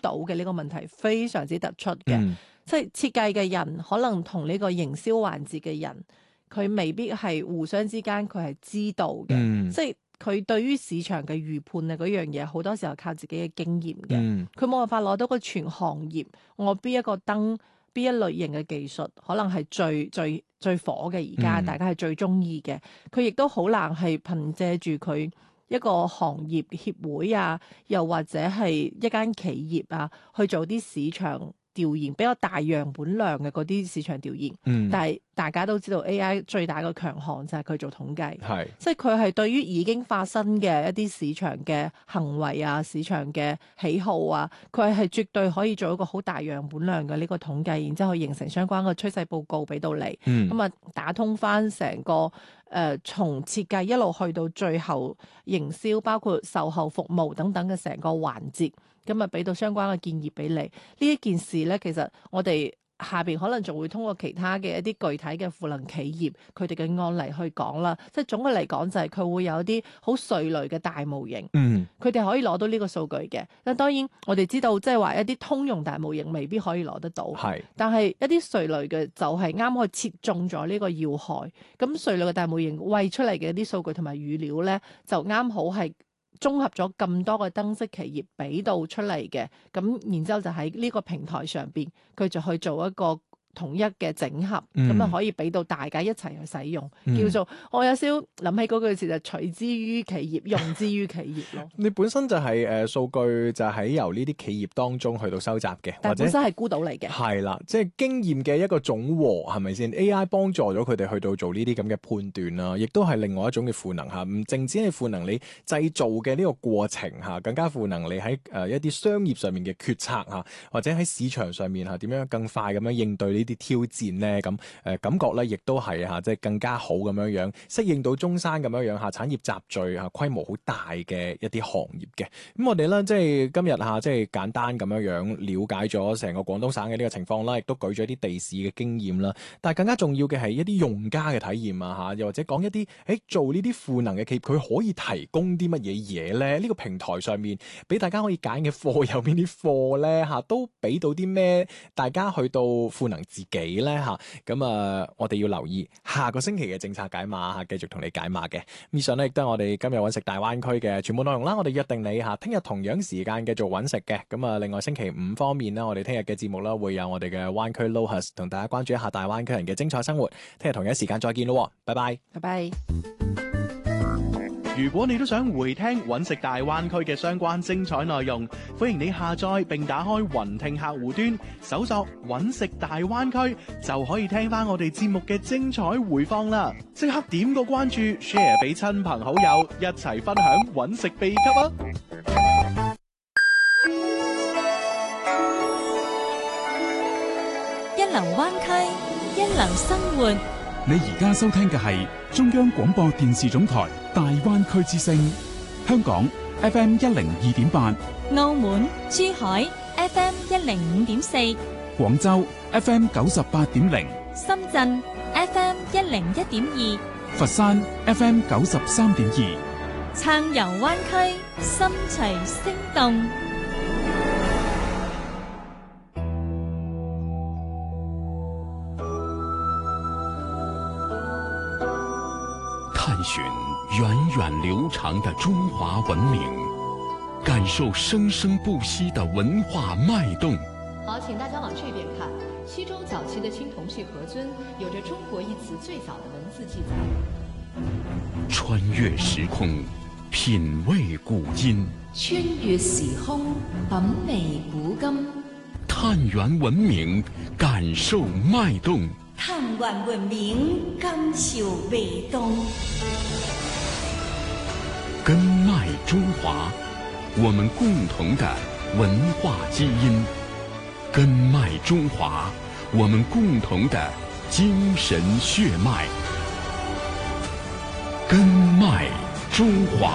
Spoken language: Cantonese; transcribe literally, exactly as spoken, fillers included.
到嘅呢個問題非常之突出嘅。 嗯即係設計嘅人可能同呢個營銷環節嘅人，佢未必係互相之間佢係知道嘅。 嗯即係佢對於市場嘅預判啊嗰樣嘢，好多時候靠自己嘅經驗嘅。 嗯佢冇辦法攞到個全行業，我邊一個燈邊一類型嘅技術可能係最最最火嘅，而家嗯大家係最中意嘅。佢亦都好難係憑借住佢一個行業協會啊，又或者係一間企業啊，去做啲市場調研比較大樣本量嘅嗰啲市場調研。 嗯， 但係大家都知道 A I 最大嘅強項就係佢做統計。 係即係佢係對於已經發生嘅一啲市場嘅行為啊、市場嘅喜好啊，佢係絕對可以做一個好大樣本量嘅呢個統計，然之後形成相關嘅趨勢報告俾到你。 嗯咁啊、打通翻成個誒、呃、從設計一路去到最後營銷，包括售後服務等等嘅成個環節，咁啊俾到相關嘅建議俾你。呢一件事咧，其實我哋下邊可能仲會通過其他嘅一啲具體嘅賦能企業佢哋嘅案例去講啦。即係總嘅嚟講，就係佢會有一啲好碎類嘅大模型， 嗯佢哋可以攞到呢個數據嘅。咁當然我哋知道，即係話一啲通用大模型未必可以攞得到， 係但係一啲碎類嘅就係啱可以切中咗呢個要害。咁碎類嘅大模型餵出嚟嘅一啲數據同埋語料咧，就啱好係綜合咗咁多個燈飾企業俾到出嚟嘅，咁然之後就喺呢個平台上邊，佢就去做一個統一嘅整合，咁啊、 嗯可以俾到大家一齊去使用， 嗯叫做我有少少諗起嗰句詞就取之於企業，用之於企業咯。 你本身就係誒數據就係由呢啲企業當中去到收集嘅，或者但本身係孤島嚟嘅。 係啦，即係經驗嘅一個總和，係咪先？A I 幫助咗佢哋去到做呢啲咁嘅判斷啦，亦都係另外一種嘅賦能嚇，唔淨止係賦能你製造嘅呢個過程嚇，更加賦能你喺誒一啲商業上面嘅決策嚇，或者喺市場上面嚇點樣更快咁樣應對呢啲挑戰咧？咁誒感覺咧，亦都係嚇，即係更加好咁樣樣適應到中山咁樣樣嚇產業集聚嚇規模好大嘅一啲行業嘅。咁我哋咧即係今日嚇即係簡單咁樣樣了解咗成個廣東省嘅呢個情況啦，亦都舉咗一啲地市嘅經驗啦。但係更加重要嘅係一啲用家嘅體驗啊嚇，又或者講一啲誒做呢啲賦能嘅企業，佢可以提供啲乜嘢嘢咧？呢個平台上面俾大家可以揀嘅貨有邊啲貨咧嚇，都俾到啲咩？大家去到賦能自己咧嚇。咁啊，我哋要留意下個星期嘅政策解碼嚇，繼續同你解碼嘅。以上咧亦都係我哋今日揾食大灣區嘅全部內容啦。我哋約定你嚇，聽日同樣時間繼續揾食嘅。咁啊，另外星期五方面咧，我哋聽日嘅節目啦，會有我哋嘅灣區 Lohas 同大家關注一下大灣區人嘅精彩生活。聽日同樣時間再見咯，拜拜。 拜拜。 如果你都想回聽揾食大灣區嘅相關精彩內容，歡迎你下載並打開雲聽客戶端，搜索揾食大灣區，就可以聽翻我哋節目嘅精彩回放啦！即刻點個關注 ，share 俾親朋好友，一齊分享揾食秘笈啊！ 一流灣區，一流生活。 你而家收聽嘅係中央廣播電視總台大灣區之聲，香港 F M 一零二點八， 澳門、珠海 F M 一零五點四， 廣州 F M 九十八點零， 深圳 F M 一零一點二， 佛山 F M 九十三點二， 撐遊灣區，心隨聲動。 探尋源遠流長的中華文明，感受生生不息的文化脈動。 好，請大家往這邊看。西周早期的青銅器盒尊有着中國一詞最早的文字記載。 穿越時空，品味古今。 穿越時空，品味古今。 探源文明，感受脈動。 探源文明，感受脈動。 根脈中華，我們共同的文化基因。根脈中華，我們共同的精神血脈。根脈中華。